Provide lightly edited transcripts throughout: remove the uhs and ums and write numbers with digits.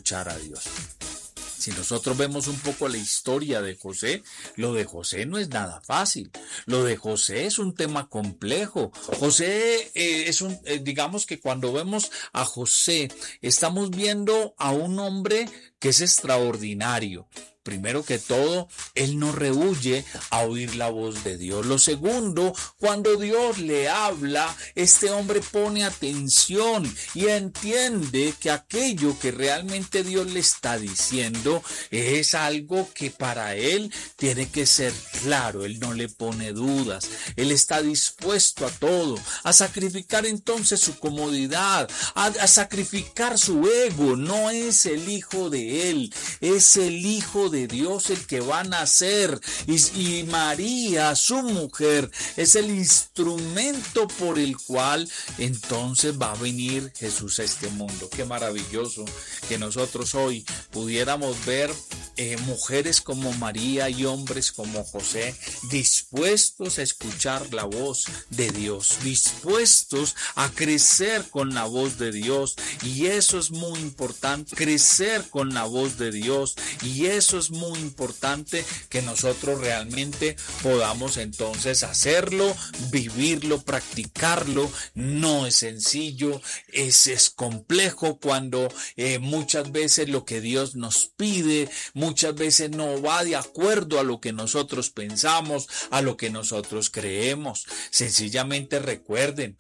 escuchar a Dios. Si nosotros vemos un poco la historia de José, lo de José no es nada fácil. Lo de José es un tema complejo. José digamos que cuando vemos a José, estamos viendo a un hombre que es extraordinario. Primero que todo, él no rehúye a oír la voz de Dios. Lo segundo, cuando Dios le habla, este hombre pone atención y entiende que aquello que realmente Dios le está diciendo es algo que para él tiene que ser claro. Él no le pone dudas. Él está dispuesto a todo, a sacrificar entonces su comodidad, a sacrificar su ego. No es el hijo de él, es el hijo de Dios el que va a nacer, y María, su mujer, es el instrumento por el cual entonces va a venir Jesús a este mundo. Qué maravilloso que nosotros hoy pudiéramos ver mujeres como María y hombres como José dispuestos a escuchar la voz de Dios, dispuestos a crecer con la voz de Dios, y eso es muy importante, crecer con la voz de Dios, y eso es muy importante que nosotros realmente podamos entonces hacerlo, vivirlo, practicarlo. No es sencillo, es complejo cuando muchas veces lo que Dios nos pide muchas veces no va de acuerdo a lo que nosotros pensamos, a lo que nosotros creemos. Sencillamente recuerden,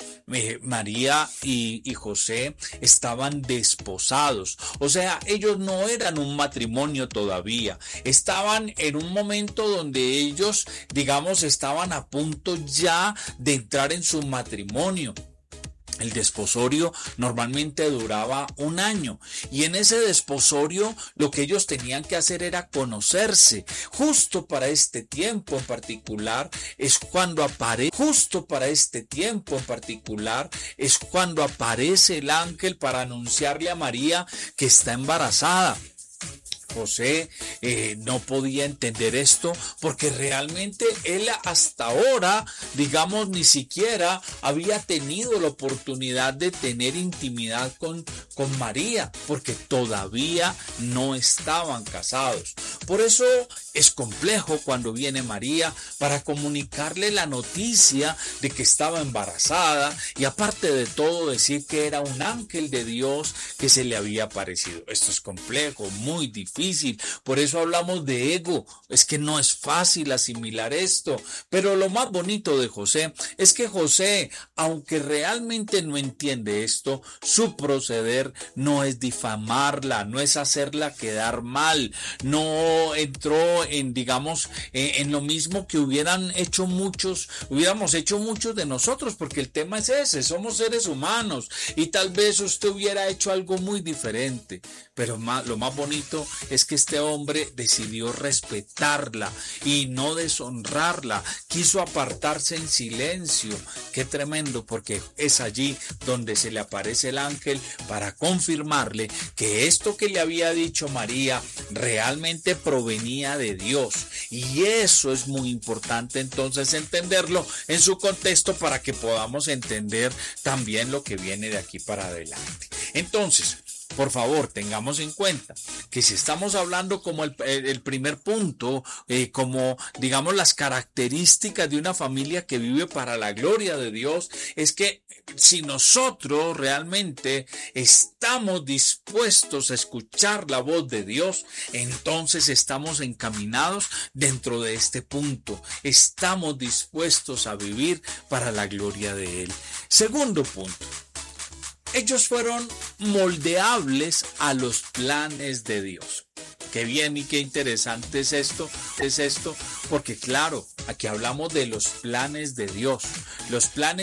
María y José estaban desposados, o sea, ellos no eran un matrimonio todavía, estaban en un momento donde ellos, digamos, estaban a punto ya de entrar en su matrimonio. El desposorio normalmente duraba un año, y en ese desposorio lo que ellos tenían que hacer era conocerse. Justo para este tiempo en particular es cuando aparece el ángel para anunciarle a María que está embarazada. José no podía entender esto porque realmente él hasta ahora, digamos, ni siquiera había tenido la oportunidad de tener intimidad con María, porque todavía no estaban casados. Por eso es complejo cuando viene María para comunicarle la noticia de que estaba embarazada, y aparte de todo decir que era un ángel de Dios que se le había aparecido. Esto es complejo, muy difícil. Por eso hablamos de ego. Es que no es fácil asimilar esto. Pero lo más bonito de José es que José, aunque realmente no entiende esto, su proceder no es difamarla, no es hacerla quedar mal, no entró en, digamos, en lo mismo que hubiéramos hecho muchos de nosotros, porque el tema es ese, somos seres humanos y tal vez usted hubiera hecho algo muy diferente, pero lo más bonito es que este hombre decidió respetarla y no deshonrarla, quiso apartarse en silencio. Qué tremendo, porque es allí donde se le aparece el ángel para confirmarle que esto que le había dicho María realmente provenía de Dios, y eso es muy importante entonces entenderlo en su contexto para que podamos entender también lo que viene de aquí para adelante. Entonces, por favor, tengamos en cuenta que si estamos hablando como el primer punto, como digamos las características de una familia que vive para la gloria de Dios, es que si nosotros realmente estamos dispuestos a escuchar la voz de Dios, entonces estamos encaminados dentro de este punto. Estamos dispuestos a vivir para la gloria de Él. Segundo punto. Ellos fueron moldeables a los planes de Dios. Qué bien y qué interesante es esto, porque claro, aquí hablamos de los planes de Dios, los planes